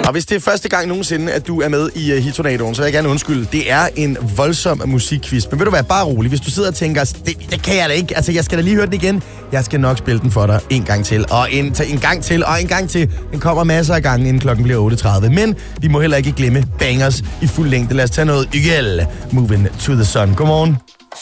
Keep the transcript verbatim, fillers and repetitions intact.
Og hvis det er første gang nogensinde, at du er med i uh, Hittornadoen, så vil jeg gerne undskylde. Det er en voldsom musikquiz. Men vil du være bare rolig, hvis du sidder og tænker, det, det kan jeg da ikke. Altså, jeg skal da lige høre den igen. Jeg skal nok spille den for dig en gang til. Og en, en gang til, og en gang til. Den kommer masser af gange, inden klokken bliver otte tredive. Men vi må heller ikke glemme bangers i fuld længde. Lad os tage noget Ygel. Moving to the sun. Godmorgen.